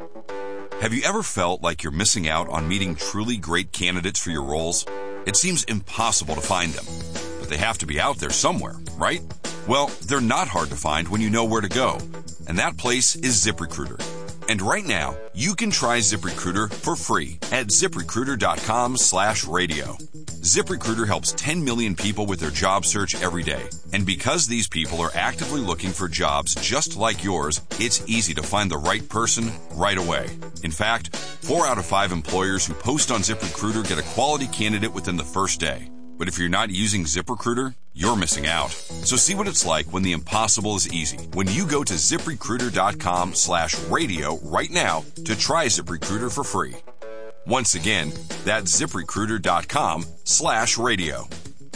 have you ever felt like you're missing out on meeting truly great candidates for your roles? It seems impossible to find them, but they have to be out there somewhere, right? Well, they're not hard to find when you know where to go, and that place is ZipRecruiter. And right now, you can try ZipRecruiter for free at ZipRecruiter.com slash radio. ZipRecruiter helps ten million people with their job search every day. And because these people are actively looking for jobs just like yours, it's easy to find the right person right away. In fact, four out of five employers who post on ZipRecruiter get a quality candidate within the first day. But if you're not using ZipRecruiter, you're missing out. So see what it's like when the impossible is easy. When you go to ZipRecruiter.com slash radio right now to try ZipRecruiter for free. Once again, that's ZipRecruiter.com slash radio.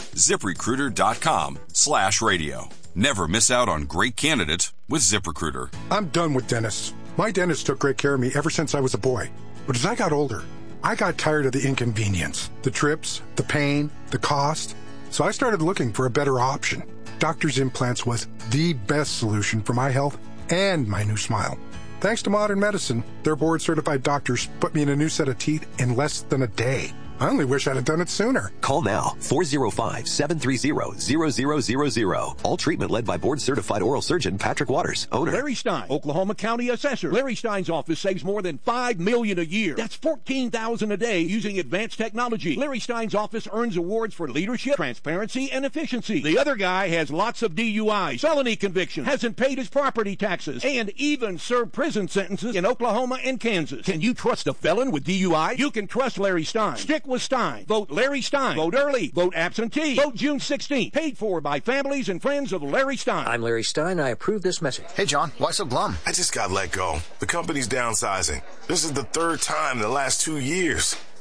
ZipRecruiter.com slash radio. Never miss out on great candidates with ZipRecruiter. I'm done with dentists. My dentist took great care of me ever since I was a boy. But as I got older, I got tired of the inconvenience, the trips, the pain, the cost. So I started looking for a better option. Doctor's Implants was the best solution for my health and my new smile. Thanks to modern medicine, their board-certified doctors put me in a new set of teeth in less than a day. I only wish I'd have done it sooner. Call now, four oh five, seven three zero, zero zero zero zero. All treatment led by board-certified oral surgeon Patrick Waters, owner. Larry Stein, Oklahoma County Assessor. Larry Stein's office saves more than five million dollars a year. That's fourteen thousand dollars a day using advanced technology. Larry Stein's office earns awards for leadership, transparency, and efficiency. The other guy has lots of D U Is, felony convictions, hasn't paid his property taxes, and even served prison sentences in Oklahoma and Kansas. Can you trust a felon with D U I? You can trust Larry Stein. Stick with Stein. Vote Larry Stein. Vote early. Vote absentee. Vote June sixteenth. Paid for by families and friends of Larry Stein. I'm Larry Stein. I approve this message. Hey, John. Why so glum? I just got let go. The company's downsizing. This is the third time in the last two years.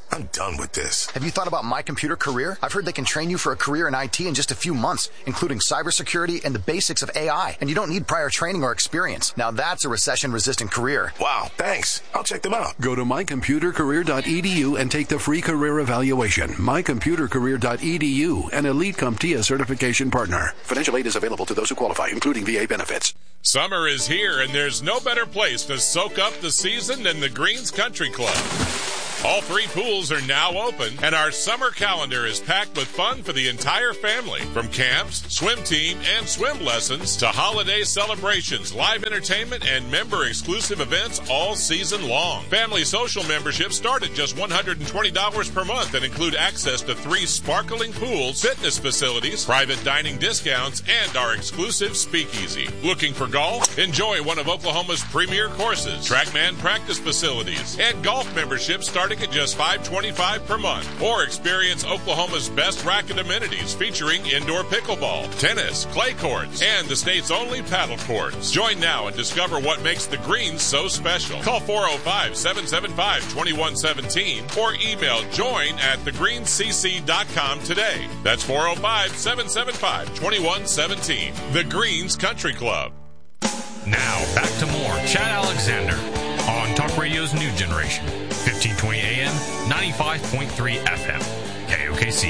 I'm done with this. Have you thought about My Computer Career? I've heard they can train you for a career in I T in just a few months, including cybersecurity and the basics of A I. And you don't need prior training or experience. Now that's a recession-resistant career. Wow, thanks. I'll check them out. Go to my computer career dot e d u and take the free career evaluation. my computer career dot e d u, an Elite CompTIA certification partner. Financial aid is available to those who qualify, including V A benefits. Summer is here, and there's no better place to soak up the season than the Greens Country Club. All three pools are now open, and our summer calendar is packed with fun for the entire family. From camps, swim team, and swim lessons to holiday celebrations, live entertainment, and member-exclusive events all season long. Family social memberships start at just one hundred twenty dollars per month and include access to three sparkling pools, fitness facilities, private dining discounts, and our exclusive speakeasy. Looking for golf? Enjoy one of Oklahoma's premier courses, TrackMan practice facilities, and golf memberships starting at just five hundred twenty-five dollars per month. Or experience Oklahoma's best racket amenities featuring indoor pickleball, tennis, clay courts, and the state's only paddle courts. Join now and discover what makes the Greens so special. Call four oh five, seven seven five, two one one seven or email join at the greens c c dot com today. That's four oh five, seven seven five, two one one seven. The Greens Country Club. Now, back to more Chad Alexander on Talk Radio's New Generation, fifteen twenty A M, ninety-five point three F M, K O K C.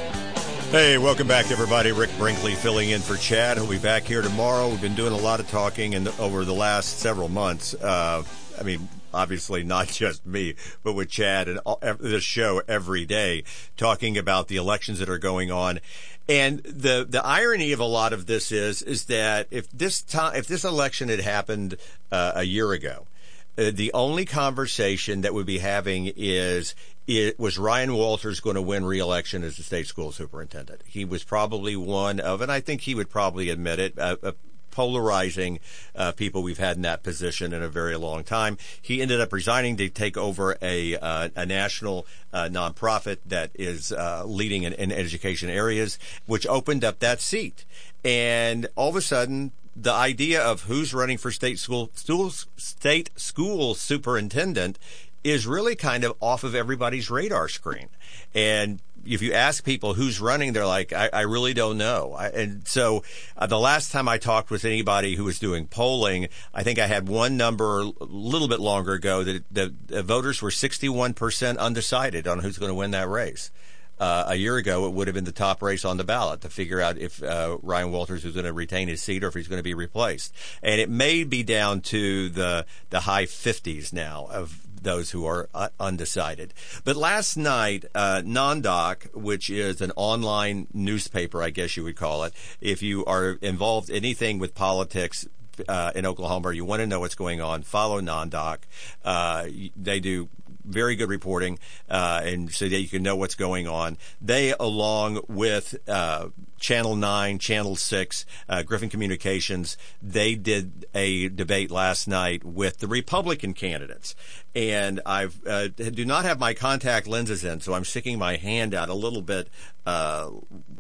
Hey, welcome back, everybody. Rick Brinkley filling in for Chad. He'll be back here tomorrow. We've been doing a lot of talking and over the last several months. Uh, I mean, obviously not just me, but with Chad and all, this show every day, talking about the elections that are going on. And the the irony of a lot of this is is that if this time if this election had happened uh, a year ago, uh, the only conversation that we'd be having is it was Ryan Walters going to win re-election as the state school superintendent. He was probably one of, and I think he would probably admit it, uh, uh, polarizing uh, people we've had in that position in a very long time. He ended up resigning to take over a uh, a national uh, nonprofit that is uh, leading in, in education areas, which opened up that seat. And all of a sudden, the idea of who's running for state school, school state school superintendent is really kind of off of everybody's radar screen. And if you ask people who's running, they're like, I, I really don't know. I, and so uh, the last time I talked with anybody who was doing polling, I think I had one number a little bit longer ago that the, the voters were sixty-one percent undecided on who's going to win that race. Uh, a year ago, it would have been the top race on the ballot to figure out if uh, Ryan Walters was going to retain his seat or if he's going to be replaced. And it may be down to the the high fifties now of those who are uh, undecided. But last night, uh, NonDoc, which is an online newspaper, I guess you would call it, if you are involved in anything with politics uh, in Oklahoma or you want to know what's going on, follow NonDoc. Uh, they do very good reporting, uh, and so that you can know what's going on. They, along with uh, Channel nine, Channel six, uh, Griffin Communications, they did a debate last night with the Republican candidates. And I uh, do not have my contact lenses in, so I'm sticking my hand out a little bit uh,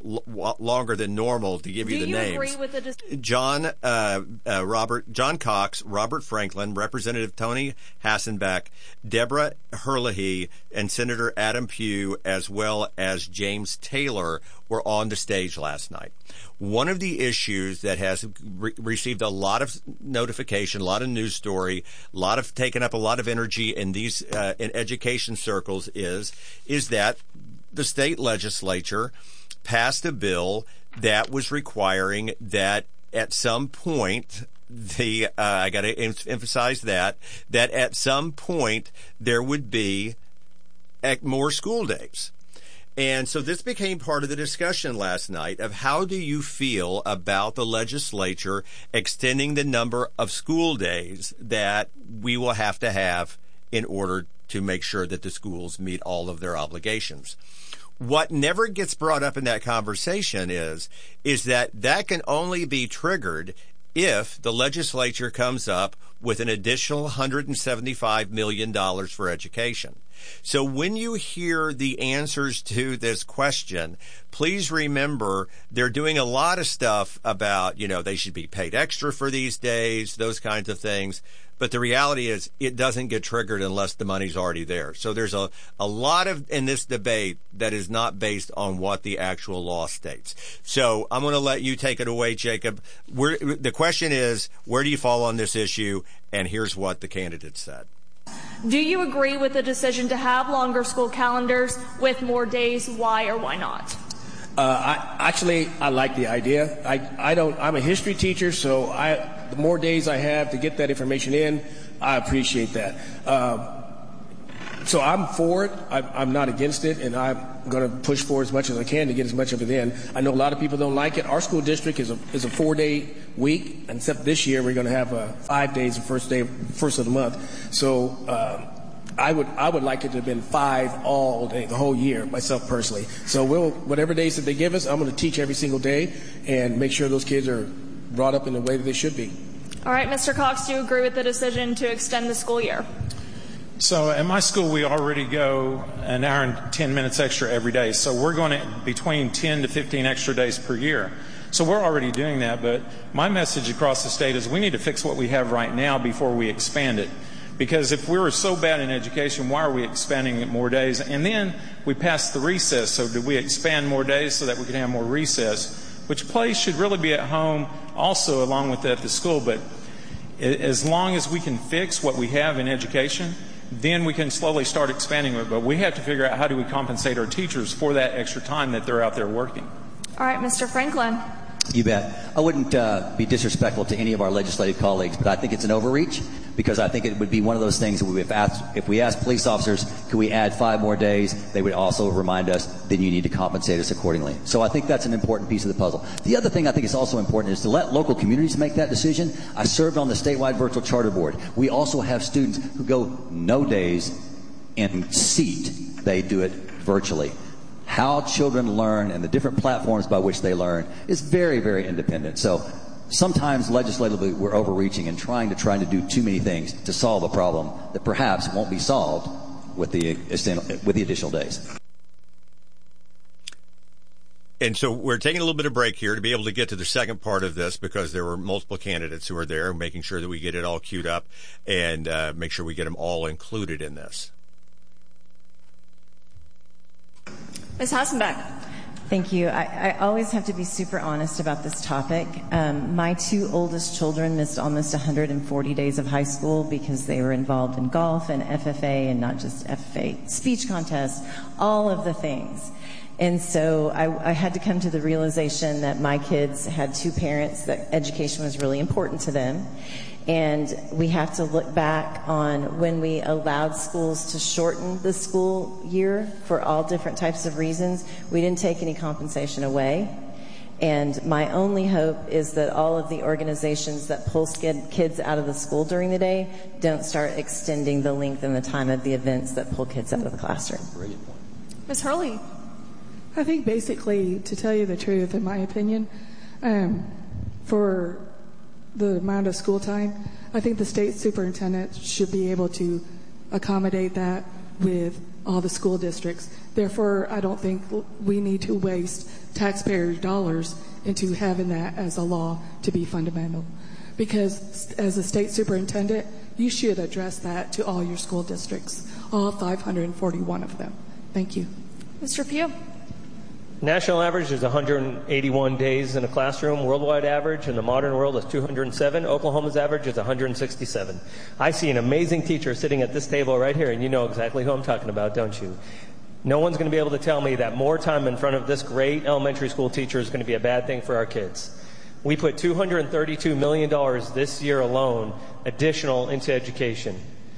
l- longer than normal to give do you the you names. Agree with the dis- John, uh, uh, Robert, John Cox, Robert Franklin, Representative Tony Hassenbeck, Deborah Herlihy, and Senator Adam Pugh, as well as James Taylor, were on the stage last night. One of the issues that has re- received a lot of notification, a lot of news story, a lot of taken up a lot of energy in these uh, in education circles is is that the state legislature passed a bill that was requiring that at some point the uh, I got to em- emphasize that that at some point there would be more school days. And so this became part of the discussion last night of how do you feel about the legislature extending the number of school days that we will have to have in order to make sure that the schools meet all of their obligations. What never gets brought up in that conversation is, is that that can only be triggered if the legislature comes up with an additional one hundred seventy-five million dollars for education. So when you hear the answers to this question, please remember they're doing a lot of stuff about, you know, they should be paid extra for these days, those kinds of things. But the reality is it doesn't get triggered unless the money's already there. So there's a, a lot of in this debate that is not based on what the actual law states. So I'm going to let you take it away, Jacob. Where, the question is, where do you fall on this issue? And here's what the candidate said. Do you agree with the decision to have longer school calendars with more days? Why or why not? Uh, I, actually, I like the idea. I, I don't, I'm a history teacher, so I, the more days I have to get that information in, I appreciate that. Uh, so I'm for it. I, I'm not against it, and I'm going to push for as much as I can to get as much of it in. I know a lot of people don't like it. Our school district is a, is a four-day week, except this year we're going to have uh, five days the first day, first of the month. So uh, I would I would like it to have been five all day, the whole year, myself personally. So we'll whatever days that they give us, I'm going to teach every single day and make sure those kids are brought up in the way that they should be. All right, Mister Cox, do you agree with the decision to extend the school year? So at my school, we already go an hour and ten minutes extra every day. So we're going to between ten to fifteen extra days per year. So we're already doing that. But my message across the state is we need to fix what we have right now before we expand it. Because if we were so bad in education, why are we expanding it more days? And then we passed the recess. So do we expand more days so that we can have more recess? Which plays should really be at home also along with at the school. But as long as we can fix what we have in education, then we can slowly start expanding it. But we have to figure out how do we compensate our teachers for that extra time that they're out there working. All right, Mister Franklin. You bet. I wouldn't uh, be disrespectful to any of our legislative colleagues, but I think it's an overreach because I think it would be one of those things that we have asked, if we ask police officers, can we add five more days, they would also remind us, then you need to compensate us accordingly. So I think that's an important piece of the puzzle. The other thing I think is also important is to let local communities make that decision. I served on the statewide virtual charter board. We also have students who go no days in seat. They do it virtually. How children learn and the different platforms by which they learn is very, very independent. So sometimes legislatively we're overreaching and trying to trying to do too many things to solve a problem that perhaps won't be solved with the with the additional days. And so we're taking a little bit of break here to be able to get to the second part of this because there were multiple candidates who are there, making sure that we get it all queued up and uh, make sure we get them all included in this. Miz Hassenbeck. Thank you. I, I always have to be super honest about this topic. Um, my two oldest children missed almost one hundred forty days of high school because they were involved in golf and F F A, and not just F F A, speech contests, all of the things. And so I, I had to come to the realization that my kids had two parents, that education was really important to them. And we have to look back on when we allowed schools to shorten the school year for all different types of reasons. We didn't take any compensation away. And my only hope is that all of the organizations that pull kids out of the school during the day don't start extending the length and the time of the events that pull kids out of the classroom. Brilliant point. Miz Hurley. I think basically, to tell you the truth, in my opinion, um, for the amount of school time, I think the state superintendent should be able to accommodate that with all the school districts. Therefore, I don't think we need to waste taxpayer dollars into having that as a law to be fundamental. Because as a state superintendent, you should address that to all your school districts, all five hundred forty-one of them. Thank you. Mister Pugh. National average is one hundred eighty-one days in a classroom. Worldwide average in the modern world is two hundred seven. Oklahoma's average is one hundred sixty-seven. I see an amazing teacher sitting at this table right here, and you know exactly who I'm talking about, don't you? No one's going to be able to tell me that more time in front of this great elementary school teacher is going to be a bad thing for our kids. We put two hundred thirty-two million dollars this year alone additional into education.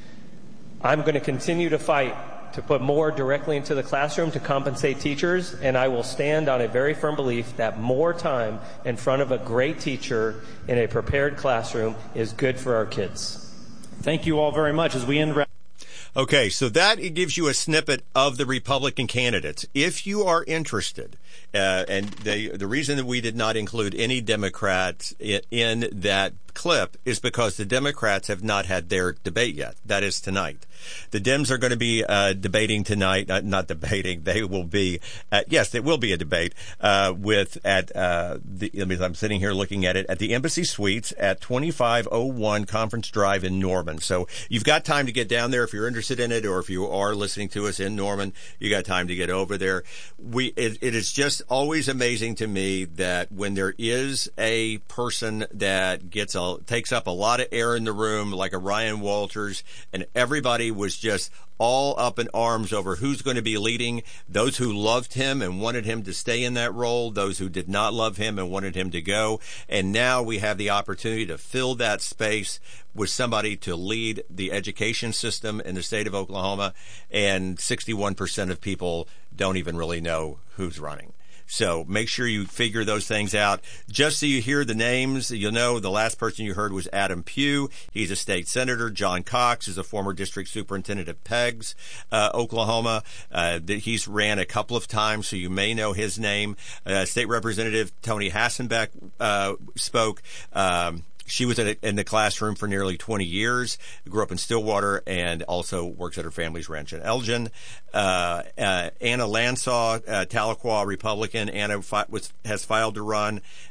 I'm going to continue to fight to put more directly into the classroom to compensate teachers, and I will stand on a very firm belief that more time in front of a great teacher in a prepared classroom is good for our kids. Thank you all very much. As we end. Okay, so that it gives you a snippet of the Republican candidates. If you are interested Uh, and they, the reason that we did not include any Democrats in, in that clip is because the Democrats have not had their debate yet. That is tonight. The Dems are going to be uh, debating tonight. Uh, not debating. They will be. At, yes, there will be a debate uh, with at uh, the. I mean, I'm sitting here looking at it at the Embassy Suites at twenty-five oh one Conference Drive in Norman. So you've got time to get down there if you're interested in it, or if you are listening to us in Norman, you got time to get over there. We. It, it is just always amazing to me that when there is a person that gets a takes up a lot of air in the room, like a Ryan Walters, and everybody was just all up in arms over who's going to be leading, those who loved him and wanted him to stay in that role, those who did not love him and wanted him to go. And now we have the opportunity to fill that space with somebody to lead the education system in the state of Oklahoma, and sixty-one percent of people don't even really know who's running. So make sure you figure those things out. Just so you hear the names, you'll know the last person you heard was Adam Pugh. He's a state senator. John Cox is a former district superintendent of Peggs, uh, Oklahoma. Uh, he's ran a couple of times, so you may know his name. Uh, State Representative Tony Hassenbeck uh, spoke. Um, She was in the classroom for nearly twenty years, grew up in Stillwater, and also works at her family's ranch in Elgin. Uh, uh, Anna Lansaw, uh, Tahlequah Republican. Anna fi- was, has filed to run.